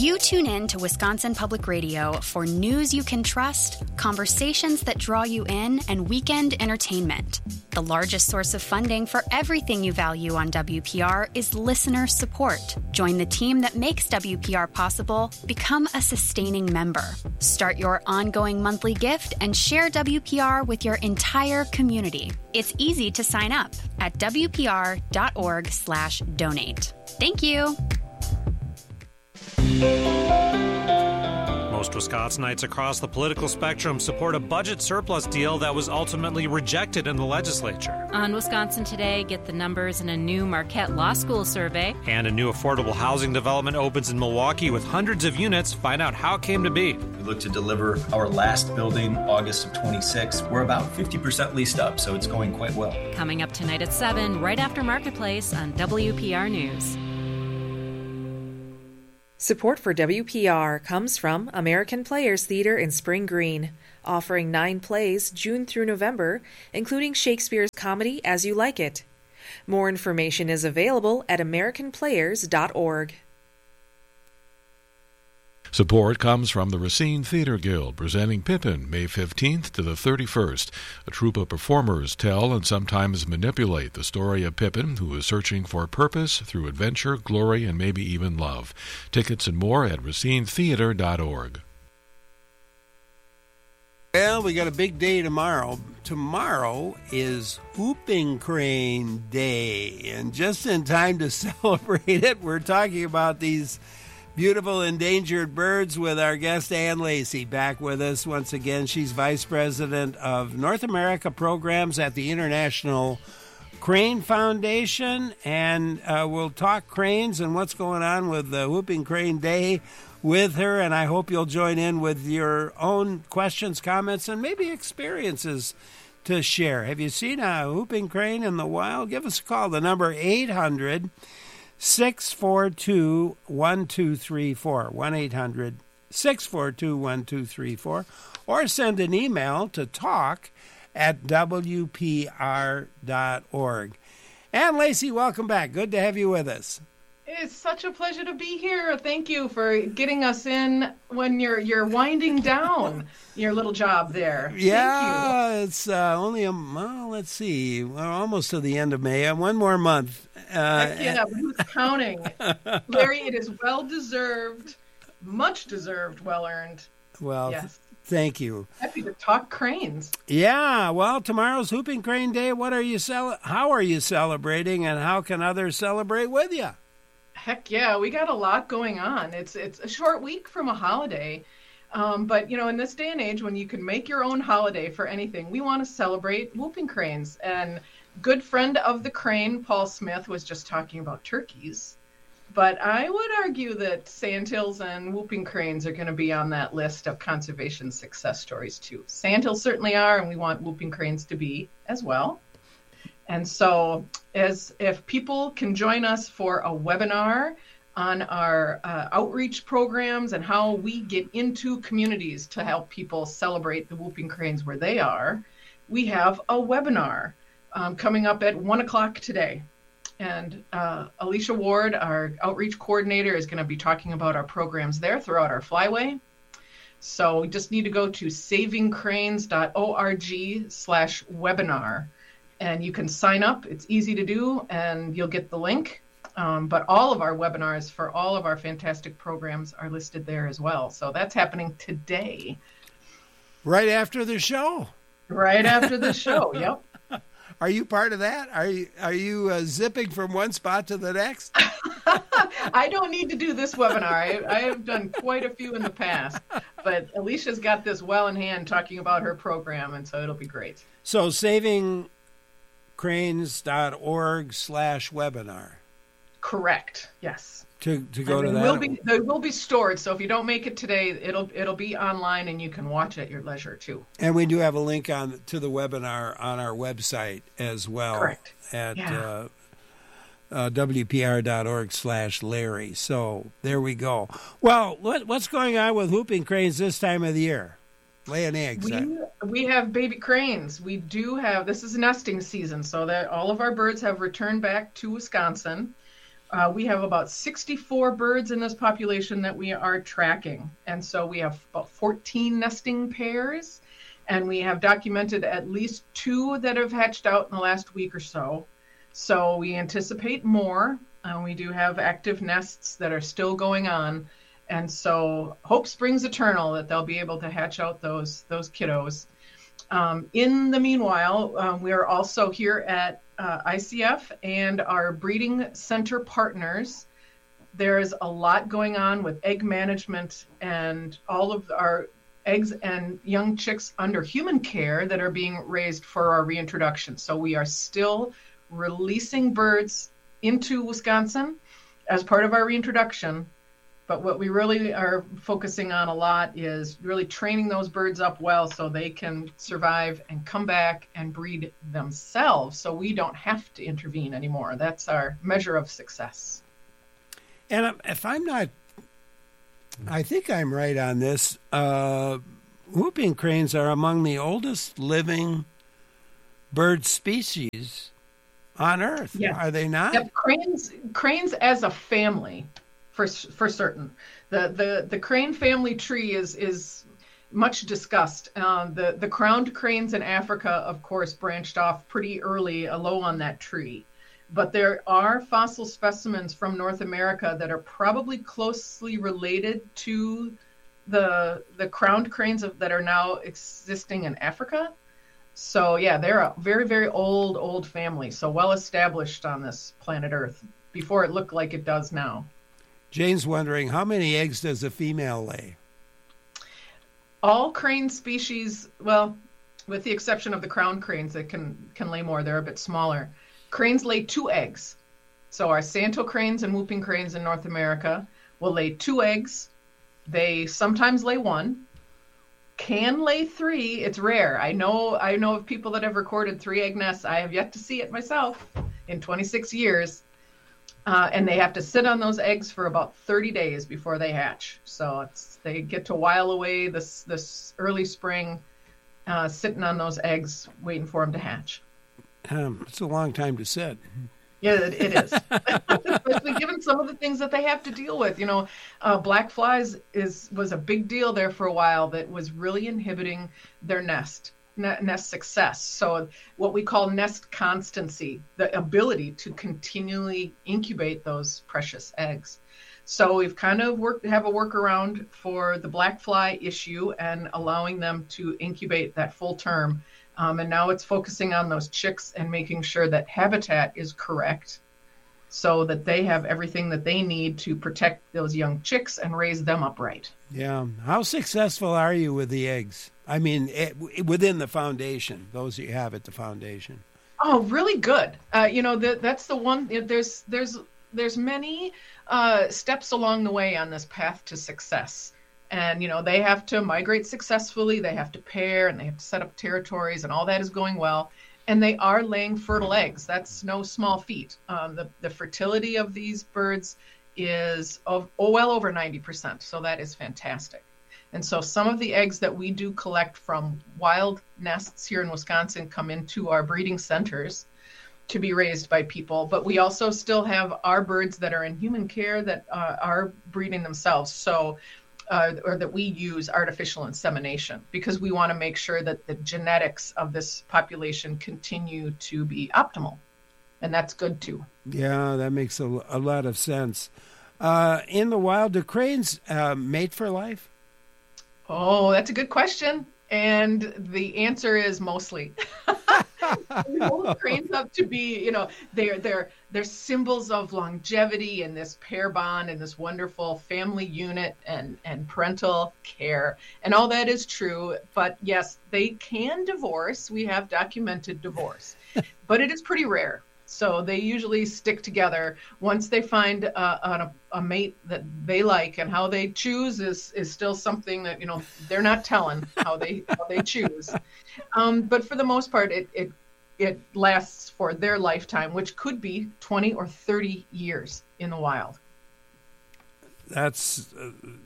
You tune in to Wisconsin Public Radio for news you can trust, conversations that draw you in, and weekend entertainment. The largest source of funding for everything you value on WPR is listener support. Join the team that makes WPR possible. Become a sustaining member. Start your ongoing monthly gift and share WPR with your entire community. It's easy to sign up at WPR.org/donate. Thank you. Most Wisconsinites across the political spectrum support a budget surplus deal that was ultimately rejected in the legislature. On Wisconsin Today, get the numbers in a new Marquette Law School survey. And a new affordable housing development opens in Milwaukee with hundreds of units. Find out how it came to be. We look to deliver our last building August of 26. We're about 50% leased up, so it's going quite well. Coming up tonight at 7, right after Marketplace on WPR News. Support for WPR comes from American Players Theater in Spring Green, offering 9 plays June through November, including Shakespeare's comedy As You Like It. More information is available at americanplayers.org. Support comes from the Racine Theater Guild, presenting Pippin May 15th to the 31st. A troupe of performers tell and sometimes manipulate the story of Pippin, who is searching for purpose through adventure, glory, and maybe even love. Tickets and more at racinetheater.org. Well, we got a big day tomorrow. Tomorrow is Whooping Crane Day, and just in time to celebrate it, we're talking about these beautiful endangered birds with our guest Ann Lacey back with us once again. She's Vice President of North America Programs at the International Crane Foundation, and we'll talk cranes and what's going on with the Whooping Crane Day with her, and I hope you'll join in with your own questions, comments, and maybe experiences to share. Have you seen a whooping crane in the wild? Give us a call. The number 800-642-1234, 1-800-642-1234, or send an email to talk@wpr.org. Ann Lacey, welcome back. Good to have you with us. It's such a pleasure to be here. Thank you for getting us in when you're winding down your little job there. Yeah, Thank you. It's only let's see, we're almost to the end of May. One more month. Yeah, who's counting? Larry, it is well-deserved, much-deserved, well-earned. Well, yes. Thank you. Happy to talk cranes. Yeah, well, tomorrow's Whooping Crane Day. What are you how are you celebrating, and how can others celebrate with you? Heck yeah, we got a lot going on. It's a short week from a holiday. But, in this day and age, when you can make your own holiday for anything, we want to celebrate whooping cranes. And good friend of the crane, Paul Smith, was just talking about turkeys. But I would argue that sandhills and whooping cranes are going to be on that list of conservation success stories, too. Sandhills certainly are, and we want whooping cranes to be as well. And so if people can join us for a webinar on our outreach programs and how we get into communities to help people celebrate the whooping cranes where they are, we have a webinar coming up at 1 o'clock today. And Alicia Ward, our outreach coordinator, is going to be talking about our programs there throughout our flyway. So we just need to go to savingcranes.org/webinar. And you can sign up. It's easy to do, and you'll get the link. But all of our webinars for all of our fantastic programs are listed there as well. So that's happening today. Right after the show. Right after the show, yep. Are you part of that? Are you zipping from one spot to the next? I don't need to do this webinar. I have done quite a few in the past. But Alicia's got this well in hand talking about her program, and so it'll be great. So savingcranes.org/webinar. Correct. Yes. To go to that. They will be stored. So if you don't make it today, it'll be online, and you can watch at your leisure too. And we do have a link to the webinar on our website as well. Correct. At wpr.org/Larry. So there we go. Well, what's going on with whooping cranes this time of the year? Laying eggs. We have baby cranes. We do have, this is nesting season, so that all of our birds have returned back to Wisconsin. We have about 64 birds in this population that we are tracking. And so we have about 14 nesting pairs, and we have documented at least 2 that have hatched out in the last week or so. So we anticipate more. We do have active nests that are still going on. And so hope springs eternal that they'll be able to hatch out those kiddos. In the meanwhile, we are also here at ICF and our breeding center partners. There's a lot going on with egg management and all of our eggs and young chicks under human care that are being raised for our reintroduction. So we are still releasing birds into Wisconsin as part of our reintroduction. But what we really are focusing on a lot is really training those birds up well so they can survive and come back and breed themselves so we don't have to intervene anymore. That's our measure of success. And if I'm not, I think I'm right on this, whooping cranes are among the oldest living bird species on Earth. Yes. Are they not? Yep. Cranes as a family. For certain, the crane family tree is much discussed. The crowned cranes in Africa, of course, branched off pretty early, low on that tree. But there are fossil specimens from North America that are probably closely related to the crowned cranes that are now existing in Africa. So yeah, they're a very, very old family. So well established on this planet Earth before it looked like it does now. Jane's wondering, how many eggs does a female lay? All crane species, well, with the exception of the crowned cranes that can lay more, they're a bit smaller. Cranes lay 2 eggs. So our Santo cranes and whooping cranes in North America will lay 2 eggs. They sometimes lay 1. Can lay 3. It's rare. I know of people that have recorded 3 egg nests. I have yet to see it myself in 26 years. And they have to sit on those eggs for about 30 days before they hatch. So they get to while away this early spring, sitting on those eggs, waiting for them to hatch. It's a long time to sit. Yeah, it is. Especially given some of the things that they have to deal with. Black flies was a big deal there for a while that was really inhibiting their nest success. So what we call nest constancy, the ability to continually incubate those precious eggs. So we've kind of have a workaround for the black fly issue and allowing them to incubate that full term. And now it's focusing on those chicks and making sure that habitat is correct so that they have everything that they need to protect those young chicks and raise them upright. Yeah. How successful are you with the eggs? I mean, within the foundation, those you have at the foundation. Oh, really good. That's the one. There's many steps along the way on this path to success. And, they have to migrate successfully. They have to pair and they have to set up territories and all that is going well. And they are laying fertile eggs. That's no small feat. The fertility of these birds is well over 90%. So that is fantastic. And so some of the eggs that we do collect from wild nests here in Wisconsin come into our breeding centers to be raised by people. But we also still have our birds that are in human care that are breeding themselves. So or that we use artificial insemination because we want to make sure that the genetics of this population continue to be optimal. And that's good too. Yeah, that makes a lot of sense. In the wild, do cranes mate for life? Oh, that's a good question. And the answer is mostly. We hold cranes up to be, they're symbols of longevity and this pair bond and this wonderful family unit and parental care. And all that is true. But yes, they can divorce. We have documented divorce, but it is pretty rare. So they usually stick together once they find a mate that they like, and how they choose is still something that, they're not telling how they choose. But for the most part, it lasts for their lifetime, which could be 20 or 30 years in the wild. That's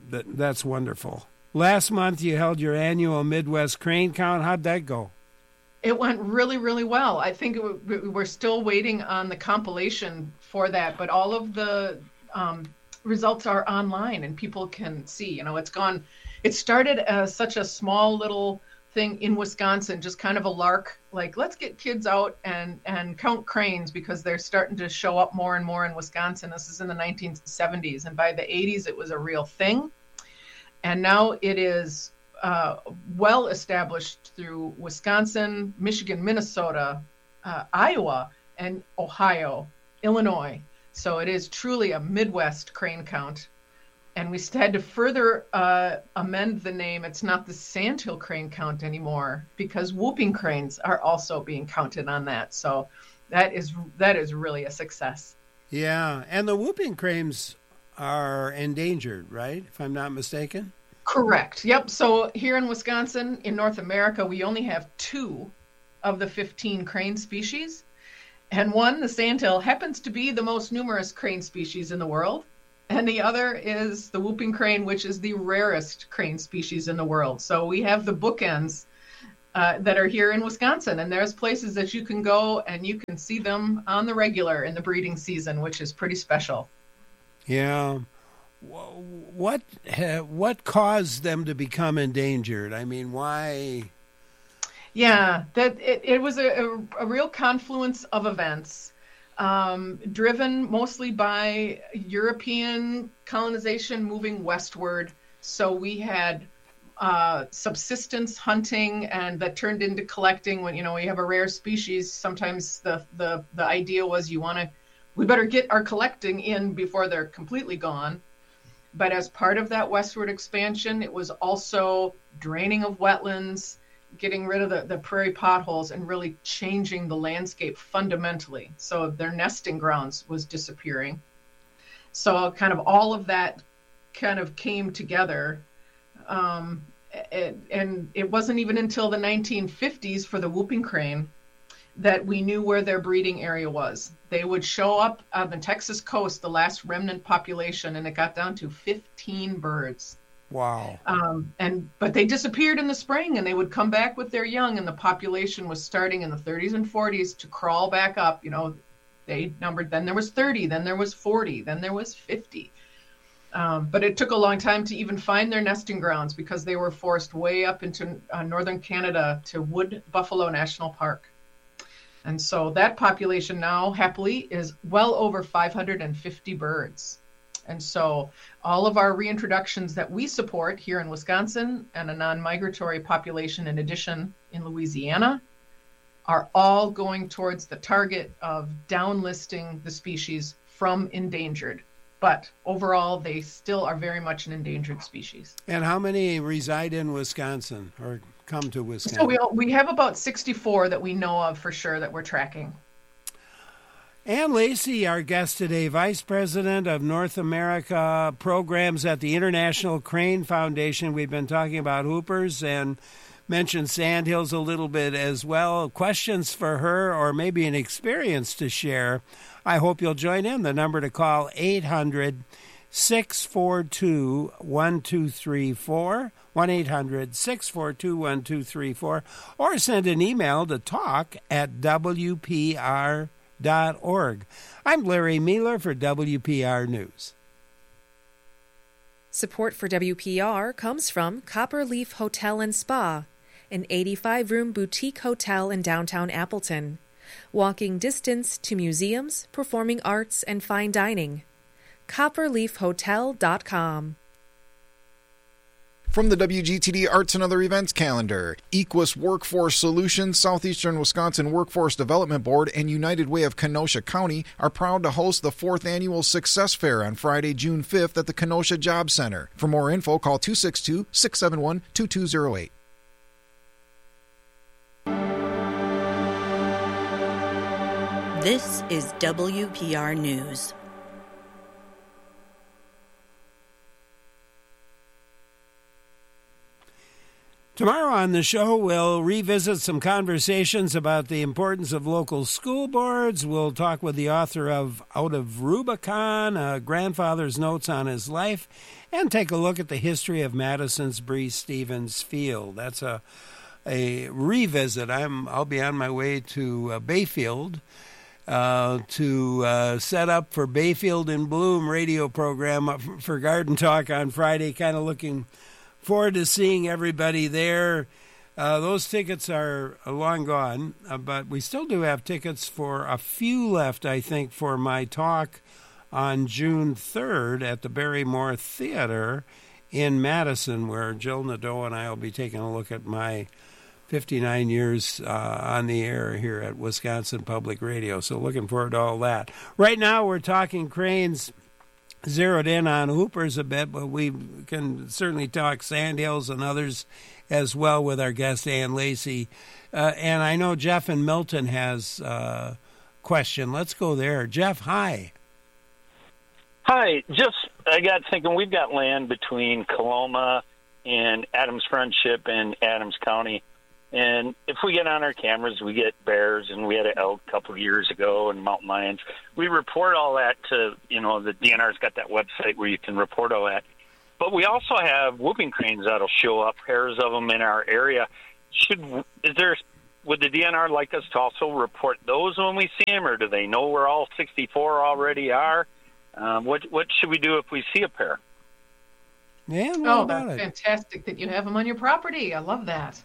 wonderful. Last month you held your annual Midwest Crane Count. How'd that go? It went really, really well. I think we're still waiting on the compilation for that, but all of the results are online and people can see. It started as such a small little thing in Wisconsin, just kind of a lark, like let's get kids out and count cranes because they're starting to show up more and more in Wisconsin. This is in the 1970s, and by the 80s it was a real thing. And now it is well established through Wisconsin, Michigan, Minnesota, Iowa, and Ohio, Illinois. So it is truly a Midwest crane count. And we had to further amend the name. It's not the Sandhill crane count anymore because whooping cranes are also being counted on that. So that is really a success. Yeah, and the whooping cranes are endangered, right? If I'm not mistaken. Correct. Yep. So here in Wisconsin, in North America, we only have 2 of the 15 crane species. And one, the Sandhill, happens to be the most numerous crane species in the world. And the other is the whooping crane, which is the rarest crane species in the world. So we have the bookends that are here in Wisconsin. And there's places that you can go and you can see them on the regular in the breeding season, which is pretty special. Yeah. What caused them to become endangered? I mean, why? Yeah, that it was a real confluence of events. Driven mostly by European colonization moving westward. So we had subsistence hunting, and that turned into collecting. When we have a rare species, sometimes the idea was we better get our collecting in before they're completely gone. But as part of that westward expansion, it was also draining of wetlands, getting rid of the prairie potholes, and really changing the landscape fundamentally. So their nesting grounds was disappearing. So kind of all of that kind of came together. And it wasn't even until the 1950s for the whooping crane that we knew where their breeding area was. They would show up on the Texas coast, the last remnant population, and it got down to 15 birds. Wow. But they disappeared in the spring, and they would come back with their young, and the population was starting in the 30s and 40s to crawl back up. They numbered, then there was 30, then there was 40, then there was 50. But it took a long time to even find their nesting grounds because they were forced way up into northern Canada to Wood Buffalo National Park. And so that population now, happily, is well over 550 birds. And so all of our reintroductions that we support here in Wisconsin and a non-migratory population in addition in Louisiana are all going towards the target of downlisting the species from endangered. But overall, they still are very much an endangered species. And how many reside in Wisconsin or come to Wisconsin? So we have about 64 that we know of for sure that we're tracking. Ann Lacey, our guest today, Vice President of North America Programs at the International Crane Foundation. We've been talking about hoopers and mentioned sandhills a little bit as well. Questions for her or maybe an experience to share, I hope you'll join in. The number to call, 800-642-1234, 1-800-642-1234, or send an email to talk@WPR.org. I'm Larry Mueller for WPR News. Support for WPR comes from Copperleaf Hotel and Spa, an 85-room boutique hotel in downtown Appleton. Walking distance to museums, performing arts, and fine dining. CopperleafHotel.com. From the WGTD Arts and Other Events calendar, Equus Workforce Solutions, Southeastern Wisconsin Workforce Development Board, and United Way of Kenosha County are proud to host the 4th Annual Success Fair on Friday, June 5th at the Kenosha Job Center. For more info, call 262-671-2208. This is WPR News. Tomorrow on the show, we'll revisit some conversations about the importance of local school boards. We'll talk with the author of Out of Rubicon, a grandfather's notes on his life, and take a look at the history of Madison's Bree Stevens Field. That's a a revisit. I'll be on my way to Bayfield to set up for Bayfield in Bloom radio program for Garden Talk on Friday. Kind of looking forward to seeing everybody there. Those tickets are long gone, but we still do have tickets for a few left, I think, for my talk on June 3rd at the Barrymore Theater in Madison, where Jill Nadeau and I will be taking a look at my 59 years on the air here at Wisconsin Public Radio. So looking forward to all that. Right now we're talking cranes, zeroed in on Hoopers a bit, but we can certainly talk Sandhills and others as well with our guest, Ann Lacey. And I know Jeff in Milton has a question. Let's go there. Jeff, hi. Hi. I got thinking, we've got land between Coloma and Adams Friendship and Adams County. And if we get on our cameras, we get bears, and we had an elk a couple of years ago, and mountain lions. We report all that to, the DNR's got that website where you can report all that. But we also have whooping cranes that'll show up, pairs of them in our area. Would the DNR like us to also report those when we see them, or do they know where all 64 already are? What should we do if we see a pair? Yeah, that's fantastic that you have them on your property. I love that.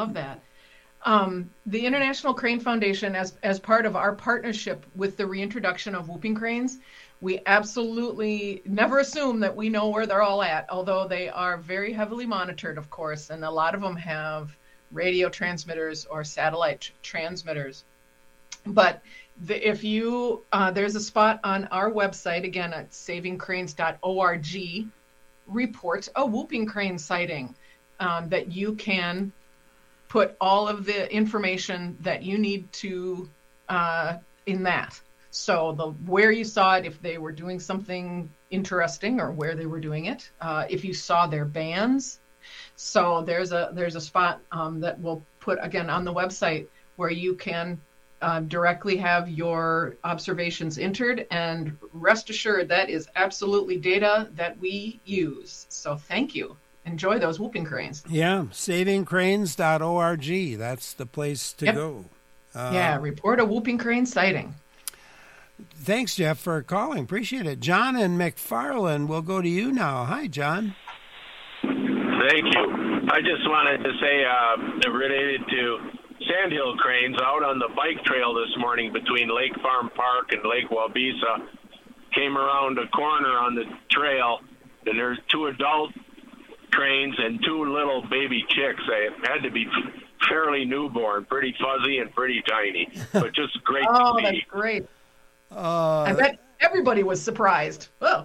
The International Crane Foundation, as part of our partnership with the reintroduction of whooping cranes, we absolutely never assume that we know where they're all at, although they are very heavily monitored, of course, and a lot of them have radio transmitters or satellite transmitters. But if you, there's a spot on our website, again, at savingcranes.org, report a whooping crane sighting, that you can put all of the information that you need to in that. So where you saw it, if they were doing something interesting or where they were doing it, if you saw their bands. So there's a spot that we'll put again on the website where you can directly have your observations entered, and rest assured that is absolutely data that we use. So thank you. Enjoy those whooping cranes. Yeah, savingcranes.org. That's the place to go. Report a whooping crane sighting. Thanks, Jeff, for calling. Appreciate it. John and McFarland, we'll go to you now. Hi, John. Thank you. I just wanted to say, related to Sandhill cranes, out on the bike trail this morning between Lake Farm Park and Lake Waubesa, came around a corner on the trail, and there's 2 adult cranes and 2 little baby chicks. They had to be fairly newborn, pretty fuzzy and pretty tiny, but just great to see. Oh, that's great. I bet everybody was surprised. Oh.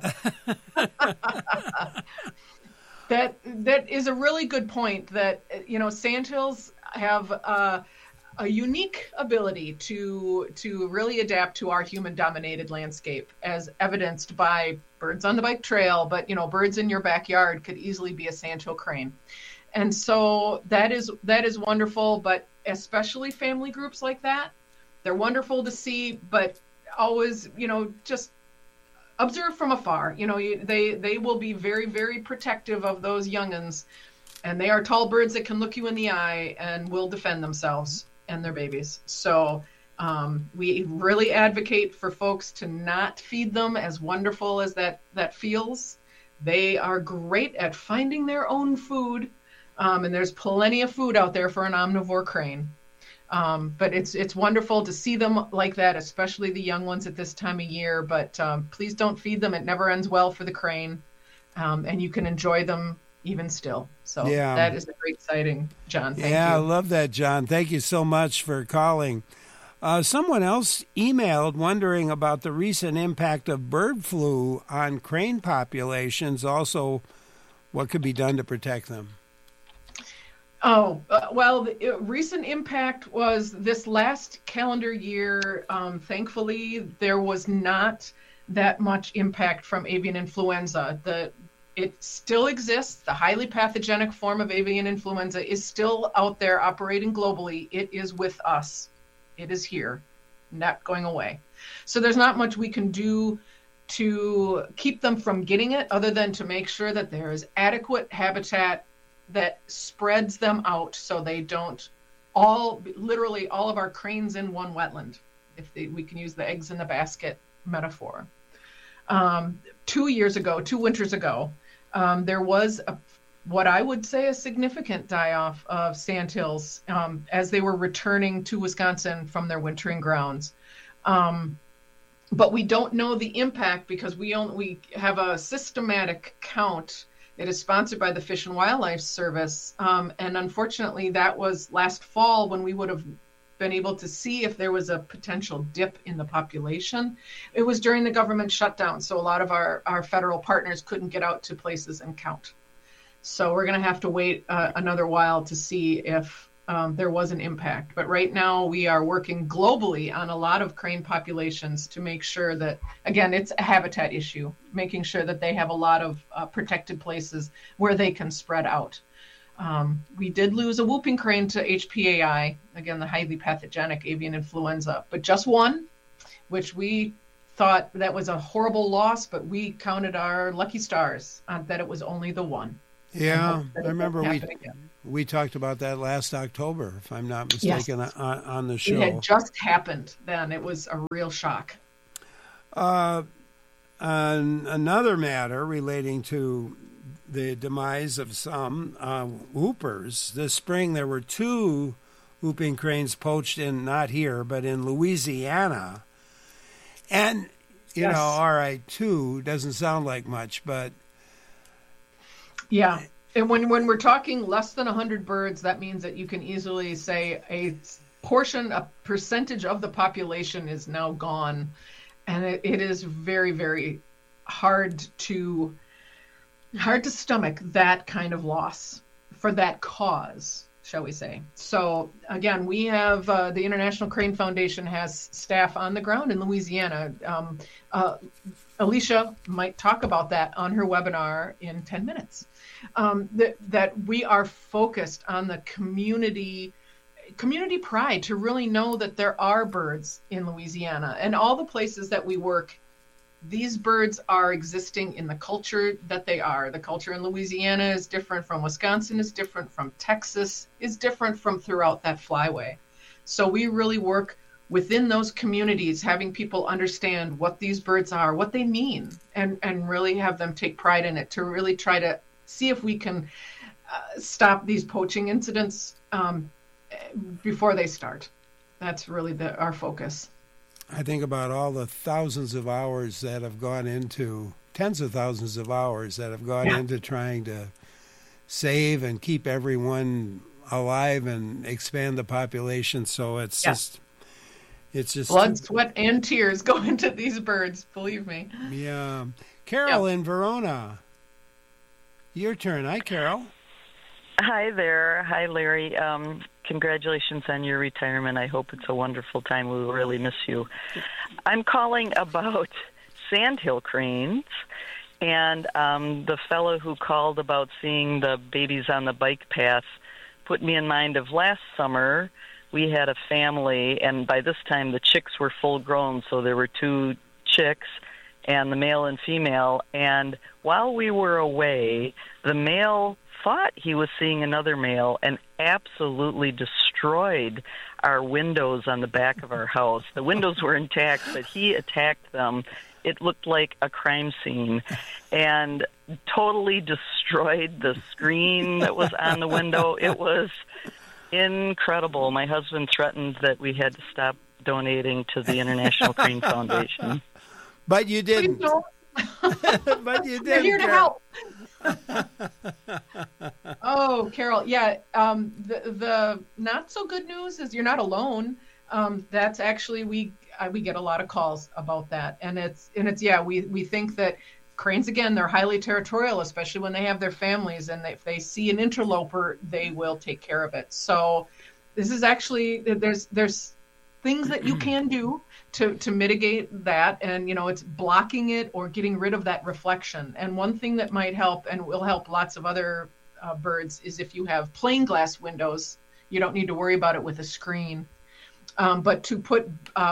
That is a really good point, that, Sandhills have a unique ability to really adapt to our human-dominated landscape, as evidenced by birds on the bike trail, but, birds in your backyard could easily be a sandhill crane. And so that is wonderful, but especially family groups like that, they're wonderful to see, but always, just observe from afar. They will be very, very protective of those young'uns, and they are tall birds that can look you in the eye and will defend themselves and their babies. So we really advocate for folks to not feed them, as wonderful as that feels. They are great at finding their own food, and there's plenty of food out there for an omnivore crane. But it's wonderful to see them like that, especially the young ones at this time of year. But please don't feed them. It never ends well for the crane, and you can enjoy them even still. So that is a great sighting, John. Thank you. I love that, John. Thank you so much for calling. Someone else emailed wondering about the recent impact of bird flu on crane populations. Also, what could be done to protect them? The recent impact was this last calendar year. Thankfully, there was not that much impact from avian influenza. It still exists. The highly pathogenic form of avian influenza is still out there operating globally. It is with us. It is here, not going away. So there's not much we can do to keep them from getting it, other than to make sure that there is adequate habitat that spreads them out so they don't literally all of our cranes in one wetland, we can use the eggs in the basket metaphor. 2 winters ago, there was what I would say a significant die-off of sandhills as they were returning to Wisconsin from their wintering grounds. But we don't know the impact because we have a systematic count that is sponsored by the Fish and Wildlife Service. And unfortunately, that was last fall when we would have been able to see if there was a potential dip in the population. It was during the government shutdown, so a lot of our federal partners couldn't get out to places and count. So we're going to have to wait another while to see if there was an impact. But right now we are working globally on a lot of crane populations to make sure that, again, it's a habitat issue, making sure that they have a lot of protected places where they can spread out. We did lose a whooping crane to HPAI, again, the highly pathogenic avian influenza, but just one, which we thought that was a horrible loss, but we counted our lucky stars that it was only the one. Yeah, I remember we talked about that last October, if I'm not mistaken, yes, on the show. It had just happened then. It was a real shock. On another matter relating to the demise of some whoopers, this spring there were 2 whooping cranes poached not here, but in Louisiana. And, you know, all right, 2 doesn't sound like much, but... Yeah, and when we're talking less than 100 birds, that means that you can easily say a percentage of the population is now gone. And it is very, very hard to stomach that kind of loss for that cause, shall we say. So again, we have the International Crane Foundation has staff on the ground in Louisiana. Alicia might talk about that on her webinar in 10 minutes. That we are focused on the community pride to really know that there are birds in Louisiana, and all the places that we work, these birds are existing in the culture that they are. The culture in Louisiana is different from Wisconsin, is different from Texas, is different from throughout that flyway. So we really work within those communities, having people understand what these birds are, what they mean, and really have them take pride in it to really try to see if we can stop these poaching incidents before they start. That's really our focus. I think about all the thousands of hours that have gone into, tens of thousands of hours that have gone into trying to save and keep everyone alive and expand the population. So it's just blood, sweat, and tears go into these birds, believe me. Yeah. Carol in Verona. Your turn. Hi, Carol. Hi there. Hi, Larry. Congratulations on your retirement. I hope it's a wonderful time. We will really miss you. I'm calling about sandhill cranes, and the fellow who called about seeing the babies on the bike path put me in mind of last summer. We had a family, and by this time the chicks were full grown, so there were 2 chicks, and the male and female, and while we were away, the male thought he was seeing another male and absolutely destroyed our windows on the back of our house. The windows were intact, but he attacked them. It looked like a crime scene and totally destroyed the screen that was on the window. It was incredible. My husband threatened that we had to stop donating to the International Crane Foundation. But you didn't. But you did. We're here to help. Oh, Carol, yeah. The not so good news is you're not alone. That's actually we get a lot of calls about that, and it's we think that cranes, again, they're highly territorial, especially when they have their families, and if they see an interloper, they will take care of it. So this is actually there's things that you can do to mitigate that, and it's blocking it or getting rid of that reflection. And one thing that might help and will help lots of other birds is if you have plain glass windows, you don't need to worry about it with a screen. But to put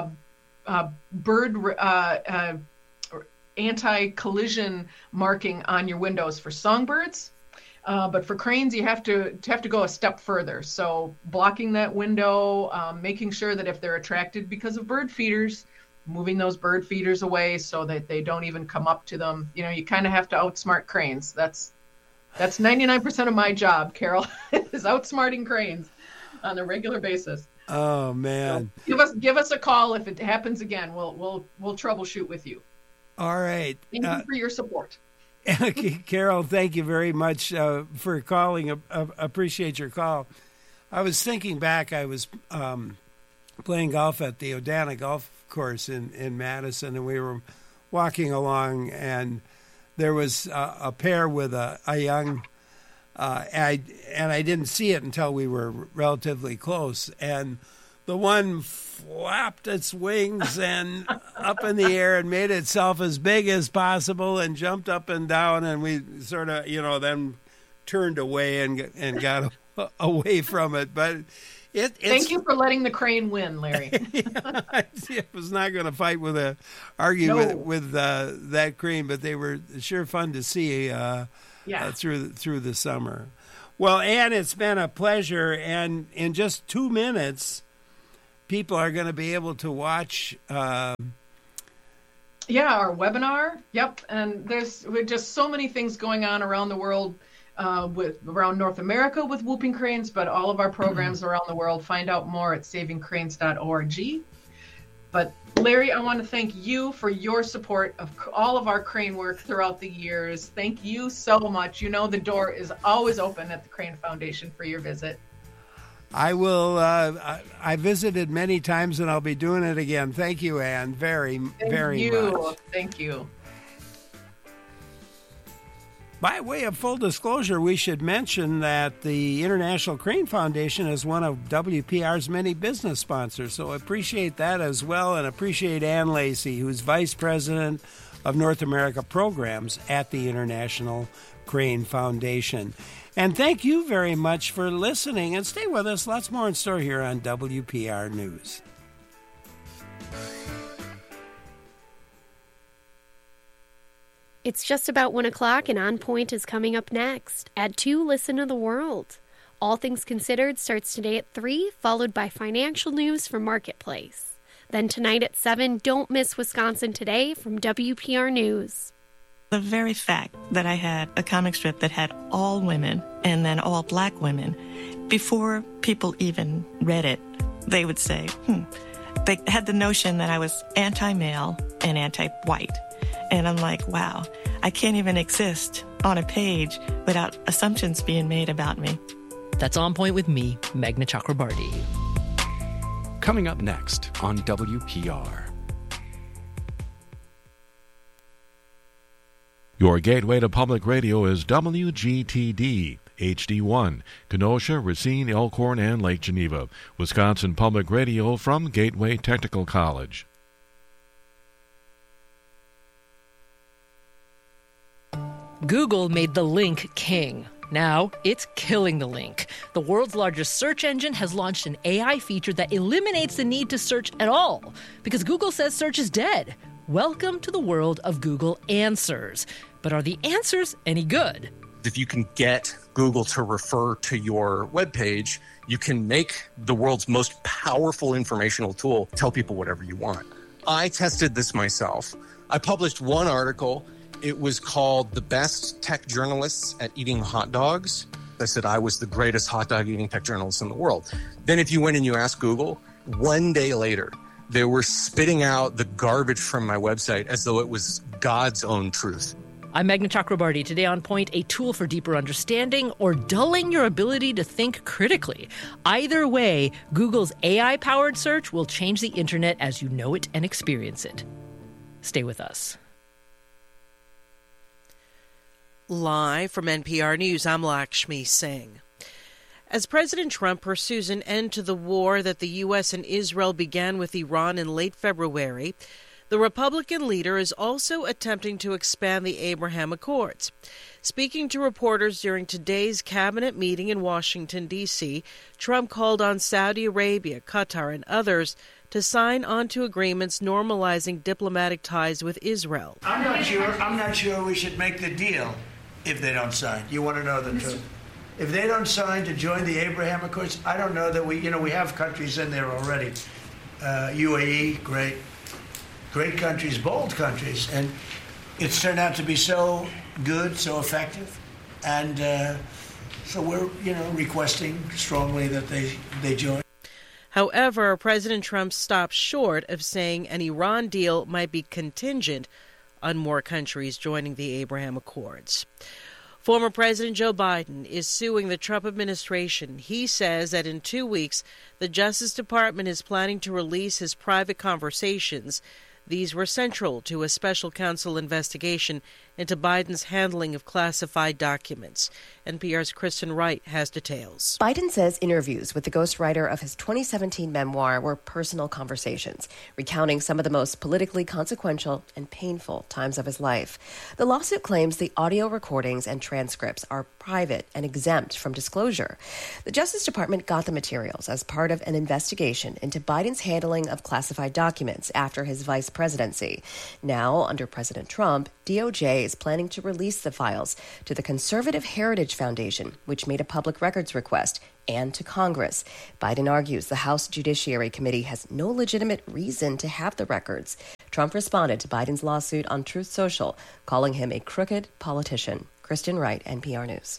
bird anti-collision marking on your windows for songbirds, But for cranes, you have to go a step further. So blocking that window, making sure that if they're attracted because of bird feeders, moving those bird feeders away so that they don't even come up to them. You kind of have to outsmart cranes. That's 99% of my job, Carol, is outsmarting cranes on a regular basis. Oh man! So give us a call if it happens again. We'll troubleshoot with you. All right. Thank you for your support. Carol, thank you very much for calling. Appreciate your call. I was thinking back. I was playing golf at the Odana Golf Course in Madison, and we were walking along, and there was a pair with a young. And I didn't see it until we were relatively close, and the one flapped its wings and up in the air and made itself as big as possible and jumped up and down, and we sort of, then turned away and got away from it. But thank you for letting the crane win, Larry. I was not going to argue with that crane, but they were sure fun to see through the summer. Well, Ann, it's been a pleasure, and in just 2 minutes, people are going to be able to watch. Our webinar. Yep, and there's just so many things going on around the world, around North America with whooping cranes, but all of our programs around the world. Find out more at savingcranes.org. But Larry, I want to thank you for your support of all of our crane work throughout the years. Thank you so much. The door is always open at the Crane Foundation for your visit. I will. I visited many times, and I'll be doing it again. Thank you, Ann, very much. Thank you. By way of full disclosure, we should mention that the International Crane Foundation is one of WPR's many business sponsors, so I appreciate that as well, and appreciate Ann Lacey, who's Vice President of North America Programs at the International Crane Foundation. And thank you very much for listening, and stay with us. Lots more in store here on WPR News. It's just about 1 o'clock, and On Point is coming up next. At 2, listen to the world. All Things Considered starts today at 3, followed by financial news from Marketplace. Then tonight at 7, don't miss Wisconsin Today from WPR News. The very fact that I had a comic strip that had all women and then all black women, before people even read it, they would say, They had the notion that I was anti-male and anti-white. And I'm like, wow, I can't even exist on a page without assumptions being made about me. That's On Point with me, Meghna Chakrabarti. Coming up next on WPR. Your gateway to public radio is WGTD, HD1, Kenosha, Racine, Elkhorn, and Lake Geneva. Wisconsin Public Radio from Gateway Technical College. Google made the link king. Now it's killing the link. The world's largest search engine has launched an AI feature that eliminates the need to search at all because Google says search is dead. Welcome to the world of Google Answers. But are the answers any good? If you can get Google to refer to your webpage, you can make the world's most powerful informational tool tell people whatever you want. I tested this myself. I published one article. It was called The Best Tech Journalists at Eating Hot Dogs. I said I was the greatest hot dog eating tech journalist in the world. Then if you went and you asked Google, one day later, they were spitting out the garbage from my website as though it was God's own truth. I'm Meghna Chakrabarti. Today on Point, a tool for deeper understanding or dulling your ability to think critically. Either way, Google's AI-powered search will change the internet as you know it and experience it. Stay with us. Live from NPR News, I'm Lakshmi Singh. As President Trump pursues an end to the war that the U.S. and Israel began with Iran in late February, the Republican leader is also attempting to expand the Abraham Accords. Speaking to reporters during today's cabinet meeting in Washington, D.C., Trump called on Saudi Arabia, Qatar, and others to sign onto agreements normalizing diplomatic ties with Israel. I'm not sure we should make the deal. if they don't sign. You want to know the truth. If they don't sign to join the Abraham Accords, I don't know that we have countries in there already. UAE, great countries, bold countries. And it's turned out to be so good, so effective. And so we're, requesting strongly that they join. However, President Trump stopped short of saying an Iran deal might be contingent on more countries joining the Abraham Accords. Former President Joe Biden is suing the Trump administration. He says that in 2 weeks, the Justice Department is planning to release his private conversations. These were central to a special counsel investigation into Biden's handling of classified documents. NPR's Kristen Wright has details. Biden says interviews with the ghostwriter of his 2017 memoir were personal conversations, recounting some of the most politically consequential and painful times of his life. The lawsuit claims the audio recordings and transcripts are private and exempt from disclosure. The Justice Department got the materials as part of an investigation into Biden's handling of classified documents after his vice presidency. Now, under President Trump, DOJ is planning to release the files to the Conservative Heritage Foundation, which made a public records request, and to Congress. Biden argues the House Judiciary Committee has no legitimate reason to have the records. Trump responded to Biden's lawsuit on Truth Social, calling him a crooked politician. Kristen Wright, NPR News.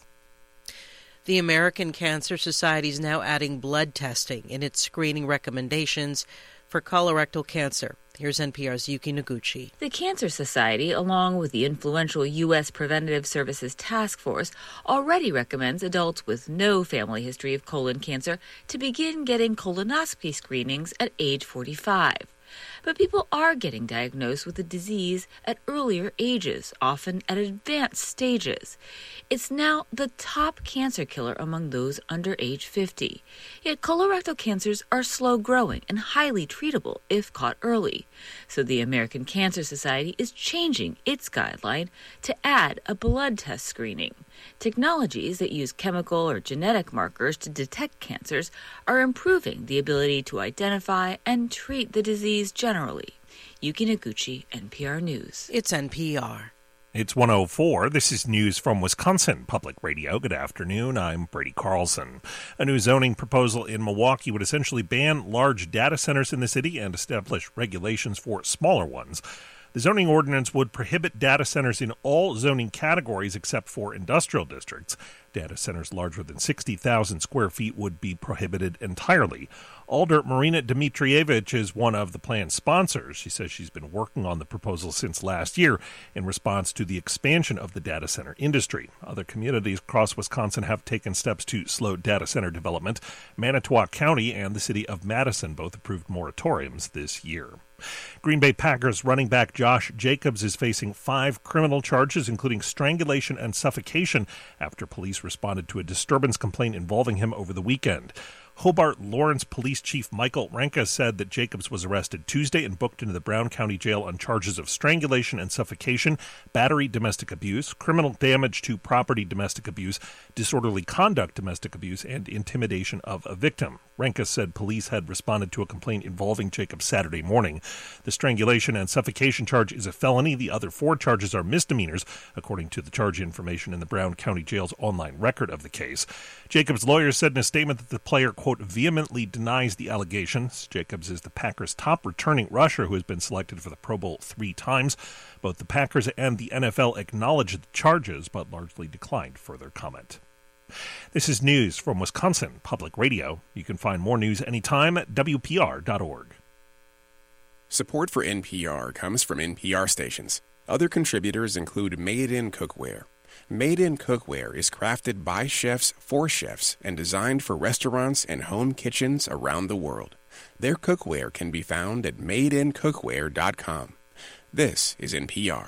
The American Cancer Society is now adding blood testing in its screening recommendations for colorectal cancer. Here's NPR's Yuki Noguchi. The Cancer Society, along with the influential U.S. Preventative Services Task Force, already recommends adults with no family history of colon cancer to begin getting colonoscopy screenings at age 45. But people are getting diagnosed with the disease at earlier ages, often at advanced stages. It's now the top cancer killer among those under age 50. Yet colorectal cancers are slow-growing and highly treatable if caught early. So the American Cancer Society is changing its guideline to add a blood test screening. Technologies that use chemical or genetic markers to detect cancers are improving the ability to identify and treat the disease generally. Yuki Noguchi, NPR News. It's NPR. It's 1:04. This is news from Wisconsin Public Radio. Good afternoon. I'm Brady Carlson. A new zoning proposal in Milwaukee would essentially ban large data centers in the city and establish regulations for smaller ones. The zoning ordinance would prohibit data centers in all zoning categories except for industrial districts. Data centers larger than 60,000 square feet would be prohibited entirely. Alder Marina Dmitrievich is one of the plan's sponsors. She says she's been working on the proposal since last year in response to the expansion of the data center industry. Other communities across Wisconsin have taken steps to slow data center development. Manitowoc County and the city of Madison both approved moratoriums this year. Green Bay Packers running back Josh Jacobs is facing 5 criminal charges, including strangulation and suffocation, after police responded to a disturbance complaint involving him over the weekend. Hobart Lawrence Police Chief Michael Renka said that Jacobs was arrested Tuesday and booked into the Brown County Jail on charges of strangulation and suffocation, battery domestic abuse, criminal damage to property domestic abuse, disorderly conduct domestic abuse, and intimidation of a victim. Renka said police had responded to a complaint involving Jacobs Saturday morning. The strangulation and suffocation charge is a felony. The other 4 charges are misdemeanors, according to the charge information in the Brown County Jail's online record of the case. Jacobs' lawyers said in a statement that the player, quote, vehemently denies the allegations. Jacobs is the Packers' top returning rusher who has been selected for the Pro Bowl 3 times. Both the Packers and the NFL acknowledged the charges, but largely declined further comment. This is news from Wisconsin Public Radio. You can find more news anytime at WPR.org. Support for NPR comes from NPR stations. Other contributors include Made in Cookware. Made in Cookware is crafted by chefs for chefs and designed for restaurants and home kitchens around the world. Their cookware can be found at madeincookware.com. This is NPR.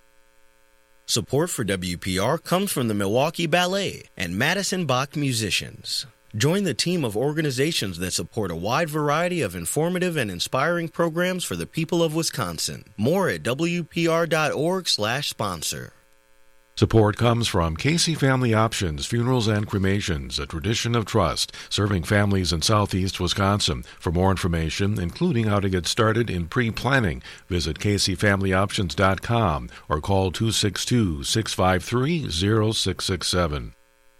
Support for WPR comes from the Milwaukee Ballet and Madison Bach musicians. Join the team of organizations that support a wide variety of informative and inspiring programs for the people of Wisconsin. More at WPR.org/sponsor. Support comes from Casey Family Options, Funerals and Cremations, a tradition of trust, serving families in southeast Wisconsin. For more information, including how to get started in pre-planning, visit CaseyFamilyOptions.com or call 262-653-0667.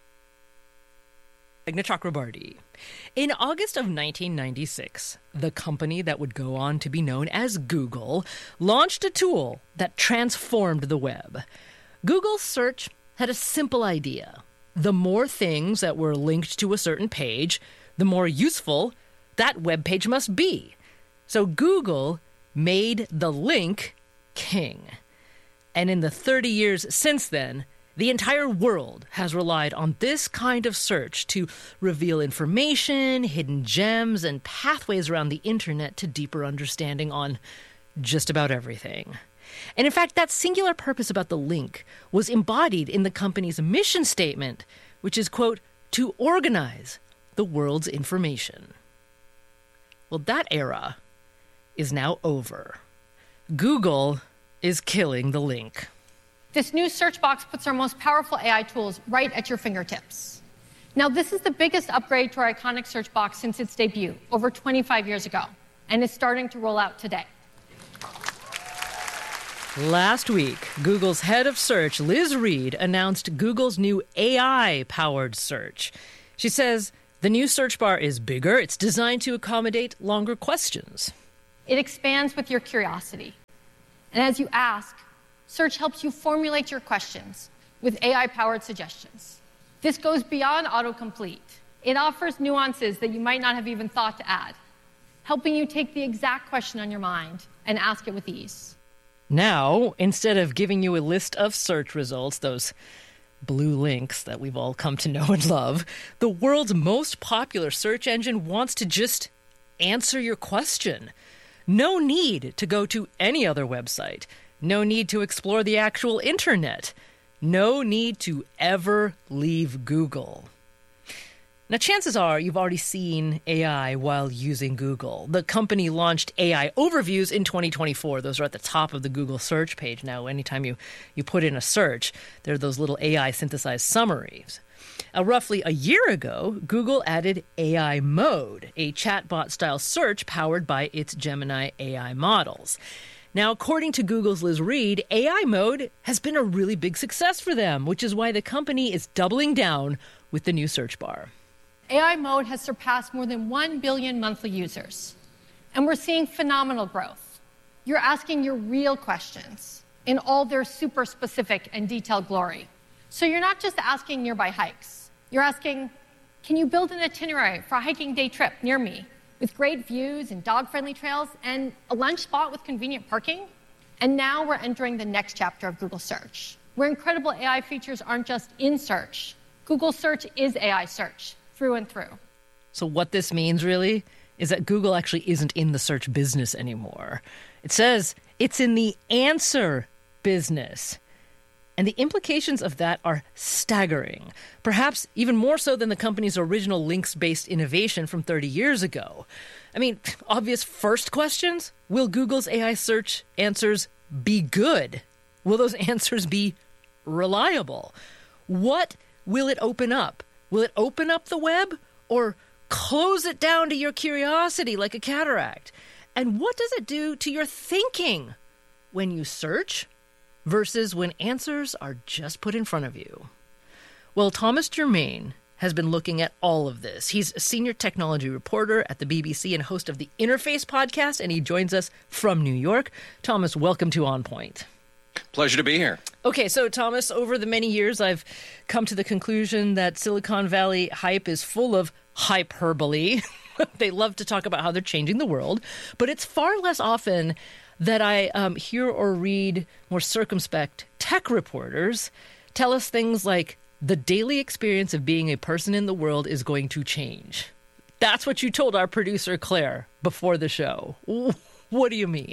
Agna Chakrabarti. In August of 1996, the company that would go on to be known as Google launched a tool that transformed the web. Google search had a simple idea. The more things that were linked to a certain page, the more useful that web page must be. So Google made the link king. And in the 30 years since then, the entire world has relied on this kind of search to reveal information, hidden gems, and pathways around the internet to deeper understanding on just about everything. And in fact, that singular purpose about the link was embodied in the company's mission statement, which is, quote, to organize the world's information. Well, that era is now over. Google is killing the link. This new search box puts our most powerful AI tools right at your fingertips. Now, this is the biggest upgrade to our iconic search box since its debut over 25 years ago, and it's starting to roll out today. Last week, Google's head of search, Liz Reed, announced Google's new AI-powered search. She says the new search bar is bigger. It's designed to accommodate longer questions. It expands with your curiosity. And as you ask, search helps you formulate your questions with AI-powered suggestions. This goes beyond autocomplete. It offers nuances that you might not have even thought to add, helping you take the exact question on your mind and ask it with ease. Now, instead of giving you a list of search results, those blue links that we've all come to know and love, the world's most popular search engine wants to just answer your question. No need to go to any other website. No need to explore the actual internet. No need to ever leave Google. Now, chances are you've already seen AI while using Google. The company launched AI overviews in 2024. Those are at the top of the Google search page. Now, anytime you put in a search, there are those little AI synthesized summaries. Roughly a year ago, Google added AI Mode, a chatbot-style search powered by its Gemini AI models. Now, according to Google's Liz Reed, AI Mode has been a really big success for them, which is why the company is doubling down with the new search bar. AI Mode has surpassed more than 1 billion monthly users, and we're seeing phenomenal growth. You're asking your real questions in all their super specific and detailed glory. So you're not just asking nearby hikes. You're asking, can you build an itinerary for a hiking day trip near me with great views and dog-friendly trails and a lunch spot with convenient parking? And now we're entering the next chapter of Google Search, where incredible AI features aren't just in search. Google Search is AI search through and through. So what this means really is that Google actually isn't in the search business anymore. It says it's in the answer business. And the implications of that are staggering, perhaps even more so than the company's original links-based innovation from 30 years ago. I mean, obvious first questions. Will Google's AI search answers be good? Will those answers be reliable? What will it open up? Will it open up the web or close it down to your curiosity like a cataract? And what does it do to your thinking when you search versus when answers are just put in front of you? Well, Thomas Germain has been looking at all of this. He's a senior technology reporter at the BBC and host of the Interface podcast, and he joins us from New York. Thomas, welcome to On Point. Pleasure to be here. Okay, so Thomas, over the many years, I've come to the conclusion that Silicon Valley hype is full of hyperbole. They love to talk about how they're changing the world, but it's far less often that I hear or read more circumspect tech reporters tell us things like, the daily experience of being a person in the world is going to change. That's what you told our producer, Claire, before the show. What do you mean?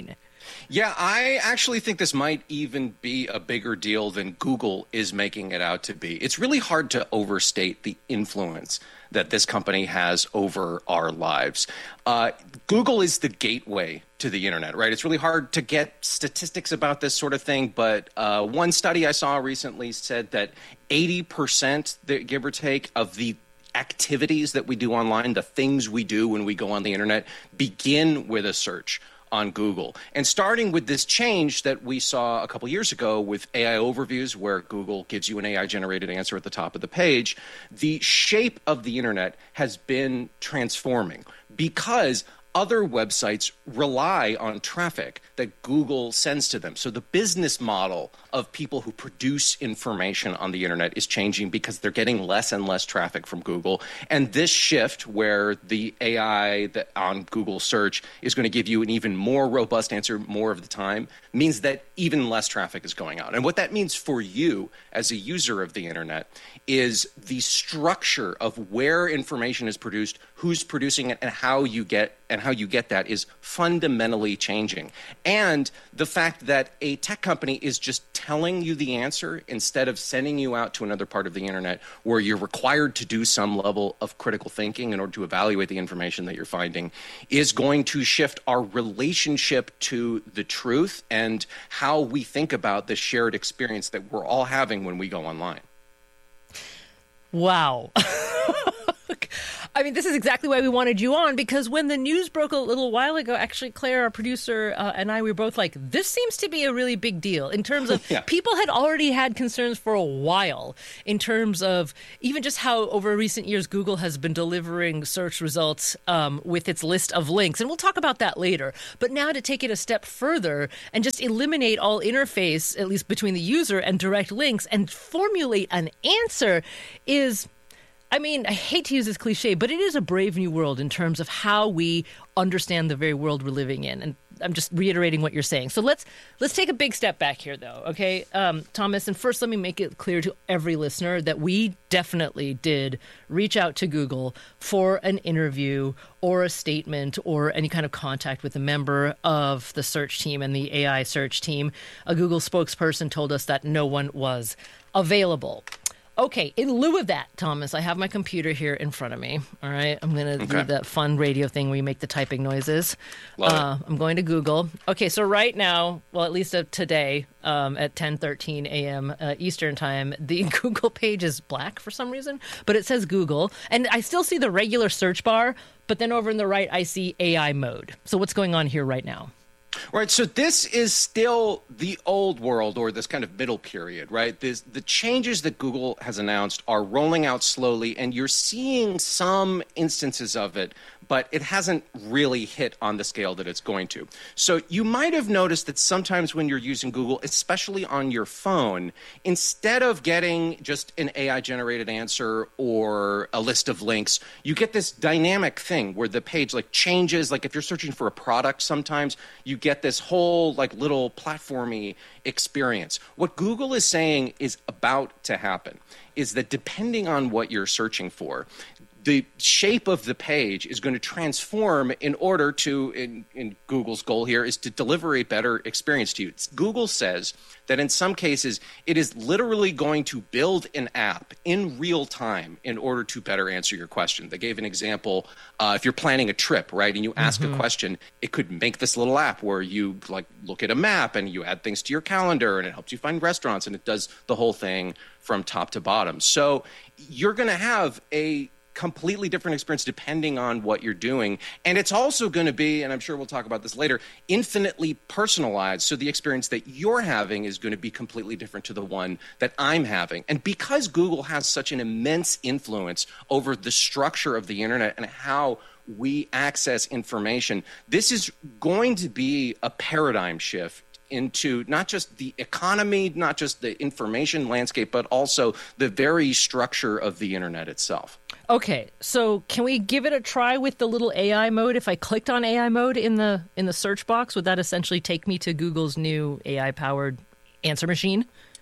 Yeah, I actually think this might even be a bigger deal than Google is making it out to be. It's really hard to overstate the influence that this company has over our lives. Google is the gateway to the internet, right? It's really hard to get statistics about this sort of thing, but one study I saw recently said that 80%, give or take, of the activities that we do online, the things we do when we go on the internet, begin with a search on Google. And starting with this change that we saw a couple years ago with AI overviews, where Google gives you an AI-generated answer at the top of the page, the shape of the internet has been transforming because other websites rely on traffic that Google sends to them. So the business model of people who produce information on the internet is changing because they're getting less and less traffic from Google. And this shift where the AI on Google search is going to give you an even more robust answer more of the time means that even less traffic is going out. And what that means for you as a user of the internet is the structure of where information is produced, who's producing it, and how you get that is fundamentally changing. And the fact that a tech company is just telling you the answer instead of sending you out to another part of the internet where you're required to do some level of critical thinking in order to evaluate the information that you're finding is going to shift our relationship to the truth and how we think about the shared experience that we're all having when we go online. Wow. I mean, this is exactly why we wanted you on, because when the news broke a little while ago, actually, Claire, our producer, and I, we were both like, this seems to be a really big deal in terms of people had already had concerns for a while in terms of even just how over recent years Google has been delivering search results with its list of links. And we'll talk about that later. But now to take it a step further and just eliminate all interface, at least between the user and direct links, and formulate an answer is... I mean, I hate to use this cliche, but it is a brave new world in terms of how we understand the very world we're living in. And I'm just reiterating what you're saying. So let's take a big step back here, though, okay? Thomas, and first let me make it clear to every listener that we definitely did reach out to Google for an interview or a statement or any kind of contact with a member of the search team and the AI search team. A Google spokesperson told us that no one was available. Okay, in lieu of that, Thomas, I have my computer here in front of me. All right, I'm going to do that fun radio thing where you make the typing noises. I'm going to Google. Okay, so right now, well, at least today at 10:13 a.m. Eastern time, the Google page is black for some reason, but it says Google. And I still see the regular search bar, but then over in the right, I see AI mode. So what's going on here right now? Right, so this is still the old world, or this kind of middle period, right? The changes that Google has announced are rolling out slowly, and you're seeing some instances of it, but it hasn't really hit on the scale that it's going to. So you might have noticed that sometimes when you're using Google, especially on your phone, instead of getting just an AI-generated answer or a list of links, you get this dynamic thing where the page changes. Like if you're searching for a product, sometimes you get this whole little platformy experience. What Google is saying is about to happen is that depending on what you're searching for, the shape of the page is going to transform in order to, in Google's goal here, is to deliver a better experience to you. Google says that in some cases, it is literally going to build an app in real time in order to better answer your question. They gave an example. If you're planning a trip, right, and you ask a question, it could make this little app where you look at a map and you add things to your calendar and it helps you find restaurants and it does the whole thing from top to bottom. So you're going to have a completely different experience depending on what you're doing. And it's also going to be, and I'm sure we'll talk about this later, infinitely personalized. So the experience that you're having is going to be completely different to the one that I'm having. And because Google has such an immense influence over the structure of the internet and how we access information, this is going to be a paradigm shift into not just the economy, not just the information landscape, but also the very structure of the internet itself. Okay, so can we give it a try with the little AI mode? If I clicked on AI mode in the search box, would that essentially take me to Google's new AI-powered answer machine?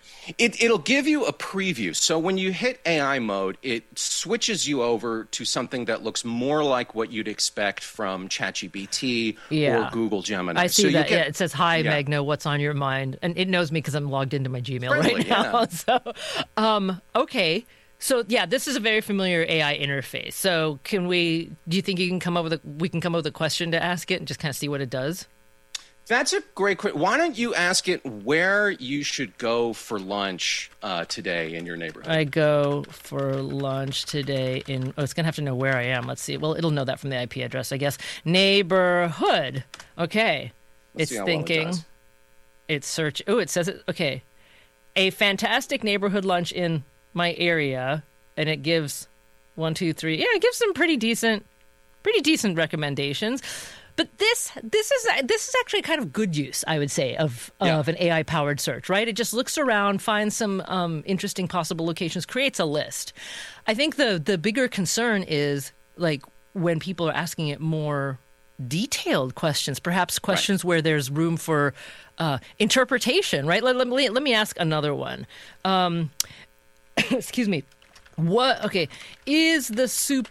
It'll give you a preview. So when you hit AI mode, it switches you over to something that looks more like what you'd expect from ChatGPT or Google Gemini. I see that. It says, "Hi, Magna, what's on your mind?" And it knows me because I'm logged into my Gmail right now. So, okay. So, this is a very familiar AI interface. So do you think we can come up with a question to ask it and just kind of see what it does? That's a great question. Why don't you ask it where you should go for lunch today in your neighborhood? I go for lunch today it's going to have to know where I am. Let's see. Well, it'll know that from the IP address, I guess. Neighborhood. Okay. Let's it's thinking. Well it's search. Oh, it says it. Okay. A fantastic neighborhood lunch in my area. And it gives 1, 2, 3. Yeah, it gives some pretty decent recommendations. But this is actually kind of good use, I would say, of an AI-powered search, right? It just looks around, finds some interesting possible locations, creates a list. I think the bigger concern is like when people are asking it more detailed questions, perhaps questions where there's room for interpretation, right? Let me ask another one. Excuse me. Is the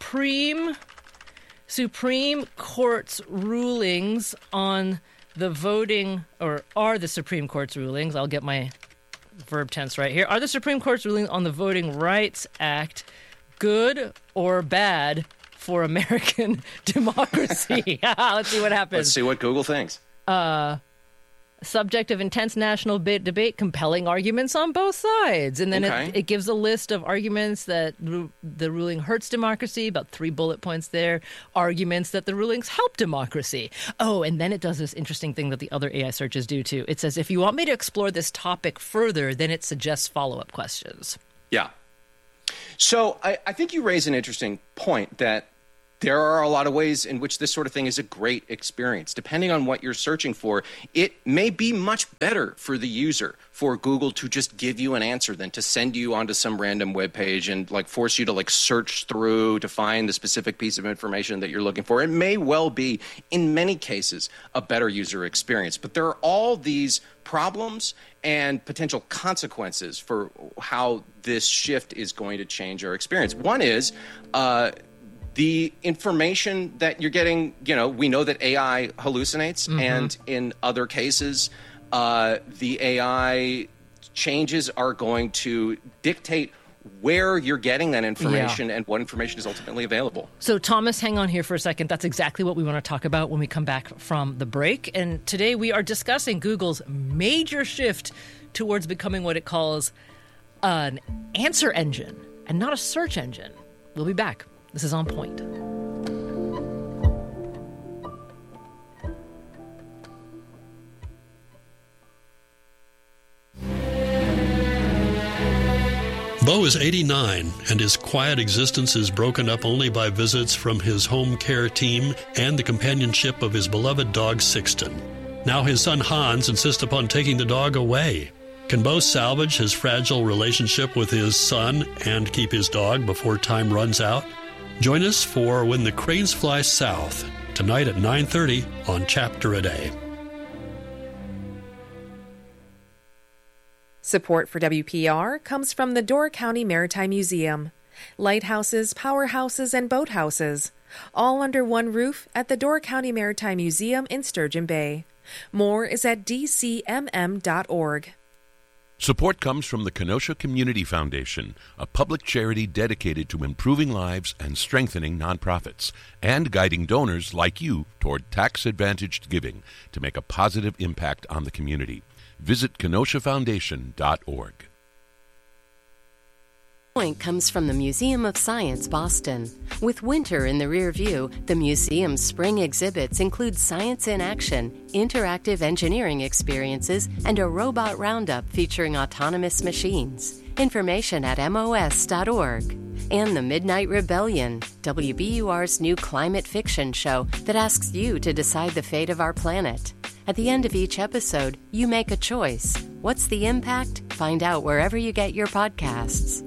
Supreme Court's rulings on the voting, or are the Supreme Court's rulings, I'll get my verb tense right here, are the Supreme Court's rulings on the Voting Rights Act good or bad for American democracy? Let's see what happens. Let's see what Google thinks. Subject of intense national debate, compelling arguments on both sides. And then it gives a list of arguments that the ruling hurts democracy, about 3 bullet points there, arguments that the rulings help democracy. Oh, and then it does this interesting thing that the other AI searches do too. It says, if you want me to explore this topic further, then it suggests follow-up questions. Yeah. So I think you raise an interesting point that there are a lot of ways in which this sort of thing is a great experience. Depending on what you're searching for, it may be much better for the user for Google to just give you an answer than to send you onto some random web page and force you to search through to find the specific piece of information that you're looking for. It may well be, in many cases, a better user experience. But there are all these problems and potential consequences for how this shift is going to change our experience. One is the information that you're getting, we know that AI hallucinates, and in other cases, the AI changes are going to dictate where you're getting that information and what information is ultimately available. So, Thomas, hang on here for a second. That's exactly what we want to talk about when we come back from the break. And today we are discussing Google's major shift towards becoming what it calls an answer engine and not a search engine. We'll be back. This is On Point. Bo is 89, and his quiet existence is broken up only by visits from his home care team and the companionship of his beloved dog Sixten. Now his son Hans insists upon taking the dog away. Can Bo salvage his fragile relationship with his son and keep his dog before time runs out? Join us for When the Cranes Fly South, tonight at 9:30 on Chapter a Day. Support for WPR comes from the Door County Maritime Museum. Lighthouses, powerhouses, and boathouses, all under one roof at the Door County Maritime Museum in Sturgeon Bay. More is at dcmm.org. Support comes from the Kenosha Community Foundation, a public charity dedicated to improving lives and strengthening nonprofits, and guiding donors like you toward tax-advantaged giving to make a positive impact on the community. Visit KenoshaFoundation.org. Point comes from the Museum of Science, Boston. With winter in the rear view, the museum's spring exhibits include science in action, interactive engineering experiences, and a robot roundup featuring autonomous machines. Information at MOS.org. And The Midnight Rebellion, WBUR's new climate fiction show that asks you to decide the fate of our planet. At the end of each episode, you make a choice. What's the impact? Find out wherever you get your podcasts.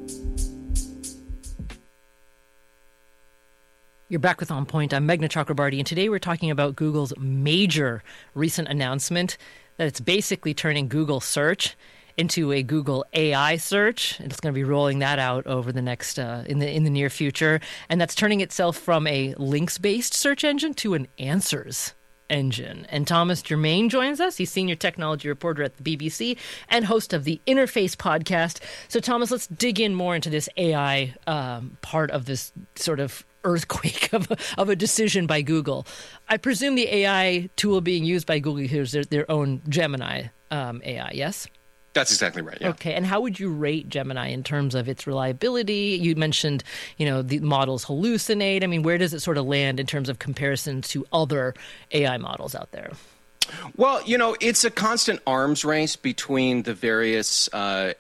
You're back with On Point. I'm Meghna Chakrabarty, and today we're talking about Google's major recent announcement that it's basically turning Google search into a Google AI search. It's going to be rolling that out over the next in the near future, and that's turning itself from a links-based search engine to an answers engine. And Thomas Germain joins us. He's senior technology reporter at the BBC and host of the Interface podcast. So, Thomas, let's dig in more into this AI part of this sort of earthquake of a decision by Google. I presume the AI tool being used by Google here is their own Gemini AI, yes? That's exactly right, yeah. Okay, and how would you rate Gemini in terms of its reliability? You mentioned, the models hallucinate. I mean, where does it sort of land in terms of comparison to other AI models out there? Well, it's a constant arms race between the various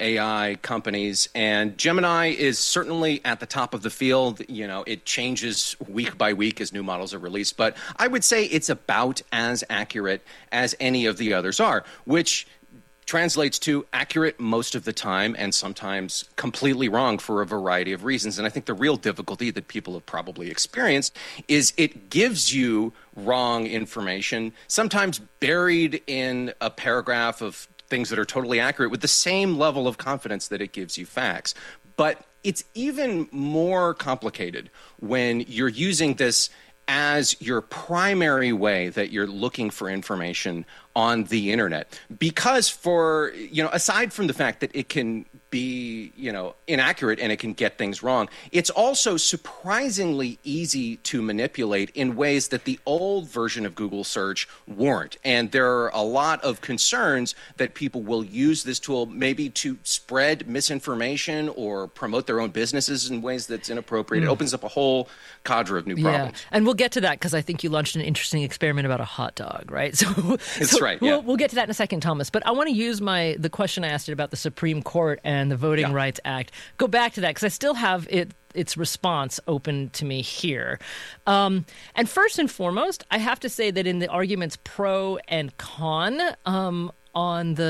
AI companies, and Gemini is certainly at the top of the field. It changes week by week as new models are released, but I would say it's about as accurate as any of the others are, which translates to accurate most of the time and sometimes completely wrong for a variety of reasons. And I think the real difficulty that people have probably experienced is it gives you wrong information, sometimes buried in a paragraph of things that are totally accurate with the same level of confidence that it gives you facts. But it's even more complicated when you're using this as your primary way that you're looking for information on the internet. Because aside from the fact that it can be, inaccurate and it can get things wrong, it's also surprisingly easy to manipulate in ways that the old version of Google search weren't. And there are a lot of concerns that people will use this tool maybe to spread misinformation or promote their own businesses in ways that's inappropriate. It opens up a whole cadre of new problems. Yeah, and we'll get to that because I think you launched an interesting experiment about a hot dog, right? That's right. Yeah. We'll get to that in a second, Thomas. But I want to use the question I asked it about the Supreme Court and the Voting Rights Act. Go back to that because I still have its response open to me here. And first and foremost, I have to say that in the arguments pro and con on the